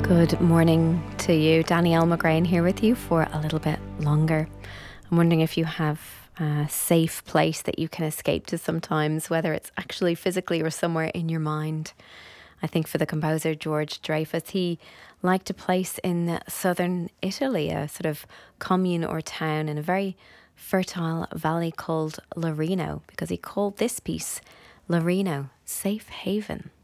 Good morning to you. Danielle McGrain here with you for a little bit longer. I'm wondering if you have a safe place that you can escape to sometimes, whether it's actually physically or somewhere in your mind. I think for the composer George Dreyfus, he liked a place in southern Italy, a sort of commune or town in a very fertile valley called Larino, because he called this piece Larino, Safe Haven.